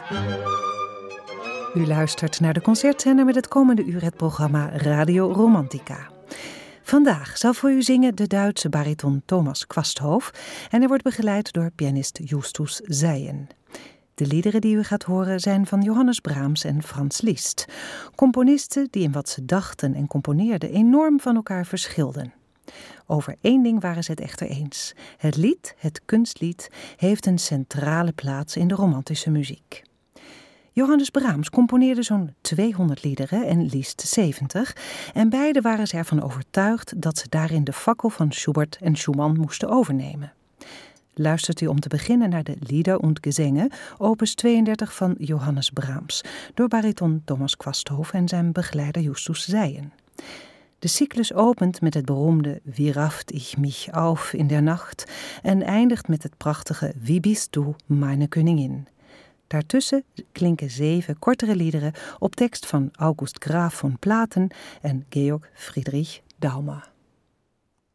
U luistert naar de Concertzender met het komende uur het programma Radio Romantica. Vandaag zal voor u zingen de Duitse bariton Thomas Quasthoff en hij wordt begeleid door pianist Justus Seyen. De liederen die u gaat horen zijn van Johannes Brahms en Franz Liszt, componisten die in wat ze dachten en componeerden enorm van elkaar verschilden. Over één ding waren ze het echter eens. Het lied, het kunstlied, heeft een centrale plaats in de romantische muziek. Johannes Brahms componeerde zo'n 200 liederen en Liszt 70 en beide waren ze ervan overtuigd dat ze daarin de fakkel van Schubert en Schumann moesten overnemen. Luistert u om te beginnen naar de Lieder und Gesänge, opus 32 van Johannes Brahms, door bariton Thomas Quasthoff en zijn begeleider Justus Seyen. De cyclus opent met het beroemde Wie rafft ich mich auf in der Nacht en eindigt met het prachtige Wie bist du, meine Königin. Daartussen klinken 7 kortere liederen op tekst van August Graf von Platen en Georg Friedrich Daumer.